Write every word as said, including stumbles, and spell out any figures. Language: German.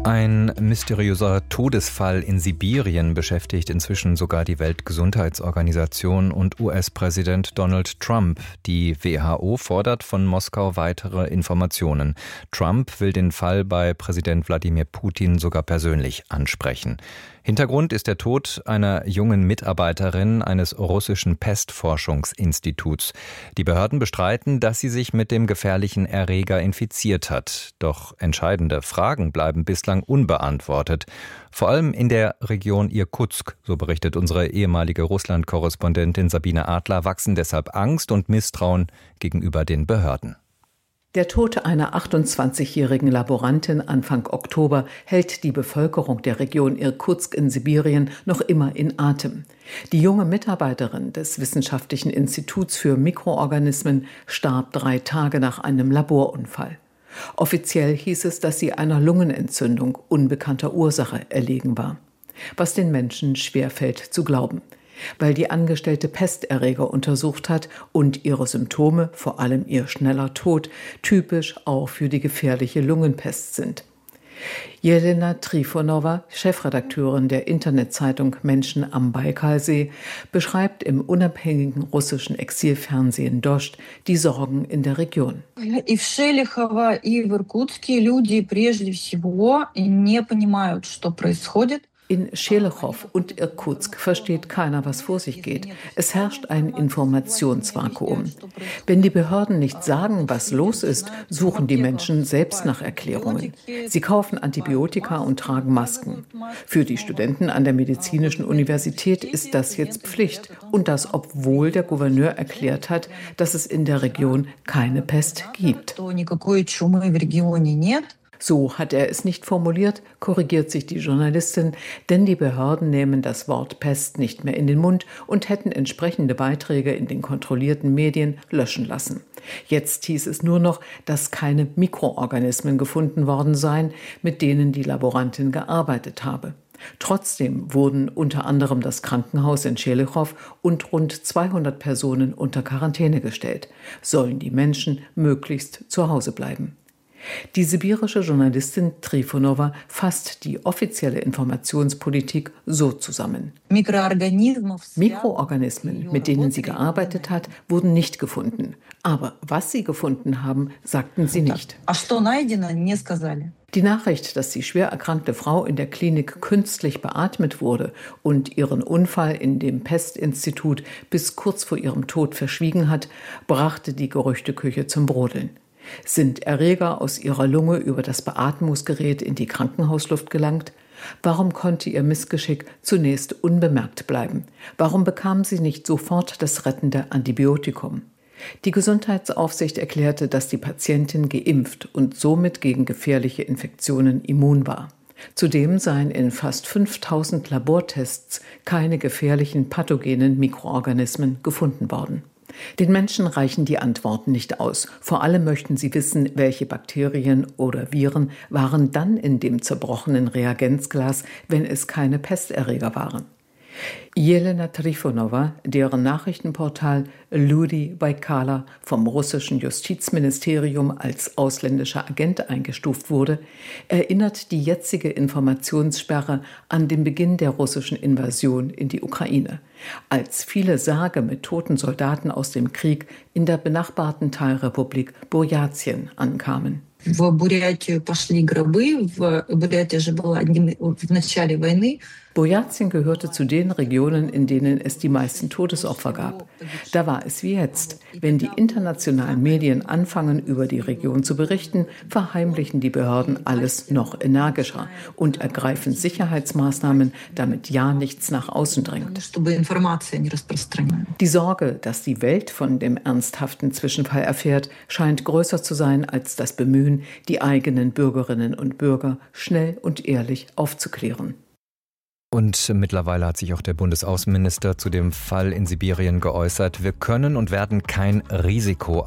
Ein mysteriöser Todesfall in Sibirien beschäftigt inzwischen sogar die Weltgesundheitsorganisation und U S-Präsident Donald Trump. Die W H O fordert von Moskau weitere Informationen. Trump will den Fall bei Präsident Wladimir Putin sogar persönlich ansprechen. Hintergrund ist der Tod einer jungen Mitarbeiterin eines russischen Pestforschungsinstituts. Die Behörden bestreiten, dass sie sich mit dem gefährlichen Erreger infiziert hat. Doch entscheidende Fragen bleiben bislang unbeantwortet. Vor allem in der Region Irkutsk, so berichtet unsere ehemalige Russland-Korrespondentin Sabine Adler, wachsen deshalb Angst und Misstrauen gegenüber den Behörden. Der Tod einer achtundzwanzigjährigen Laborantin Anfang Oktober hält die Bevölkerung der Region Irkutsk in Sibirien noch immer in Atem. Die junge Mitarbeiterin des Wissenschaftlichen Instituts für Mikroorganismen starb drei Tage nach einem Laborunfall. Offiziell hieß es, dass sie einer Lungenentzündung unbekannter Ursache erlegen war. Was den Menschen schwerfällt zu glauben, weil die Angestellte Pesterreger untersucht hat und ihre Symptome, vor allem ihr schneller Tod, typisch auch für die gefährliche Lungenpest sind. Jelena Trifonowa, Chefredakteurin der Internetzeitung Menschen am Baikalsee, beschreibt im unabhängigen russischen Exilfernsehen Dost die Sorgen in der Region. И в Шелихово, и в Иркутске люди прежде всего не понимают, что происходит. In Schelechow und Irkutsk versteht keiner, was vor sich geht. Es herrscht ein Informationsvakuum. Wenn die Behörden nicht sagen, was los ist, suchen die Menschen selbst nach Erklärungen. Sie kaufen Antibiotika und tragen Masken. Für die Studenten an der Medizinischen Universität ist das jetzt Pflicht. Und das, obwohl der Gouverneur erklärt hat, dass es in der Region keine Pest gibt. So hat er es nicht formuliert, korrigiert sich die Journalistin, denn die Behörden nehmen das Wort Pest nicht mehr in den Mund und hätten entsprechende Beiträge in den kontrollierten Medien löschen lassen. Jetzt hieß es nur noch, dass keine Mikroorganismen gefunden worden seien, mit denen die Laborantin gearbeitet habe. Trotzdem wurden unter anderem das Krankenhaus in Schelechow und rund zweihundert Personen unter Quarantäne gestellt. Sollen die Menschen möglichst zu Hause bleiben? Die sibirische Journalistin Trifonowa fasst die offizielle Informationspolitik so zusammen. Mikroorganismen, mit denen sie gearbeitet hat, wurden nicht gefunden. Aber was sie gefunden haben, sagten sie nicht. Die Nachricht, dass die schwer erkrankte Frau in der Klinik künstlich beatmet wurde und ihren Unfall in dem Pestinstitut bis kurz vor ihrem Tod verschwiegen hat, brachte die Gerüchteküche zum Brodeln. Sind Erreger aus ihrer Lunge über das Beatmungsgerät in die Krankenhausluft gelangt? Warum konnte ihr Missgeschick zunächst unbemerkt bleiben? Warum bekam sie nicht sofort das rettende Antibiotikum? Die Gesundheitsaufsicht erklärte, dass die Patientin geimpft und somit gegen gefährliche Infektionen immun war. Zudem seien in fast fünftausend Labortests keine gefährlichen pathogenen Mikroorganismen gefunden worden. Den Menschen reichen die Antworten nicht aus. Vor allem möchten sie wissen, welche Bakterien oder Viren waren dann in dem zerbrochenen Reagenzglas, wenn es keine Pesterreger waren. Jelena Trifonowa, deren Nachrichtenportal Люди Байкала vom russischen Justizministerium als ausländischer Agent eingestuft wurde, erinnert die jetzige Informationssperre an den Beginn der russischen Invasion in die Ukraine, als viele Särge mit toten Soldaten aus dem Krieg in der benachbarten Teilrepublik Burjatien ankamen. В Бурятию пошли гробы, в Бурятия же была в начале войны. Burjatien gehörte zu den Regionen, in denen es die meisten Todesopfer gab. Da war es wie jetzt. Wenn die internationalen Medien anfangen, über die Region zu berichten, verheimlichen die Behörden alles noch energischer und ergreifen Sicherheitsmaßnahmen, damit ja nichts nach außen dringt. Die Sorge, dass die Welt von dem ernsthaften Zwischenfall erfährt, scheint größer zu sein als das Bemühen, die eigenen Bürgerinnen und Bürger schnell und ehrlich aufzuklären. Und mittlerweile hat sich auch der Bundesaußenminister zu dem Fall in Sibirien geäußert. Wir können und werden kein Risiko